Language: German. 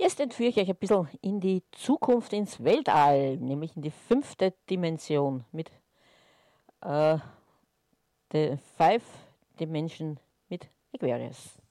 Jetzt entführe ich euch ein bisschen in die Zukunft, ins Weltall, nämlich in die 5. Dimension mit The Five Dimension mit Aquarius.